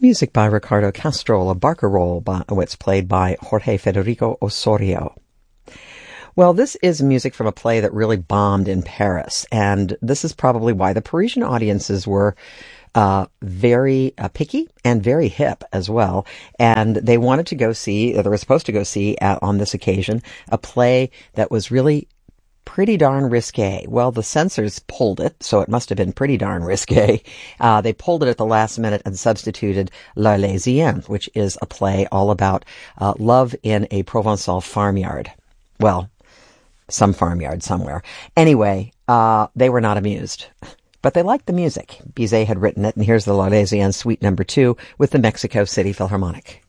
music by Ricardo Castro, a barcarolle, it's played by Jorge Federico Osorio. Well, this is music from a play that really bombed in Paris, and this is probably why the Parisian audiences were very picky and very hip as well, and they wanted to go see, or they were supposed to go see on this occasion, a play that was really pretty darn risque. Well, the censors pulled it, so it must have been pretty darn risque. They pulled it at the last minute and substituted L'Arlésienne, which is a play all about love in a Provençal farmyard. Well, some farmyard somewhere. Anyway, they were not amused. But they liked the music. Bizet had written it, and here's the L'Arlésienne Suite No. 2 with the Mexico City Philharmonic.